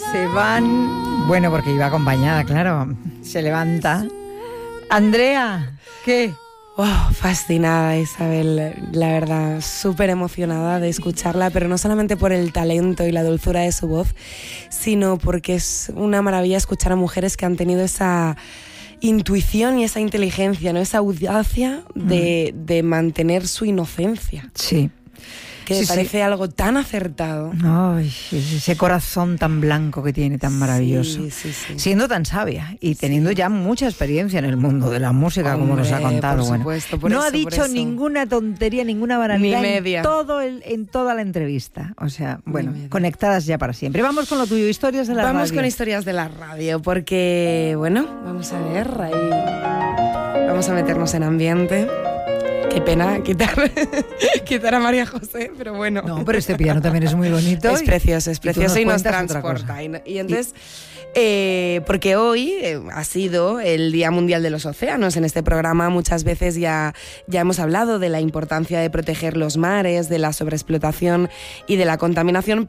Se van, bueno, porque iba acompañada, claro. Se levanta. Andrea, ¿qué? Oh, fascinada, Isabel, la verdad, súper emocionada de escucharla, pero no solamente por el talento y la dulzura de su voz, sino porque es una maravilla escuchar a mujeres que han tenido esa intuición y esa inteligencia, ¿no? Esa audacia de mantener su inocencia. Sí. Que me parece algo tan acertado. Ay, ese corazón tan blanco que tiene, tan maravilloso. Sí. Siendo tan sabia y teniendo ya mucha experiencia en el mundo de la música, como nos ha contado. Por supuesto, no ha dicho ninguna tontería, ninguna banalidad en toda la entrevista. O sea, bueno, conectadas ya para siempre. Vamos con lo tuyo, historias de la radio. Vamos con historias de la radio, porque, bueno, vamos a ver, ahí vamos a meternos en ambiente. Qué pena quitar a María José, pero bueno. No, pero este piano también es muy bonito. Es precioso y nos transporta. Y entonces, porque hoy ha sido el Día Mundial de los Océanos. En este programa muchas veces ya hemos hablado de la importancia de proteger los mares, de la sobreexplotación y de la contaminación,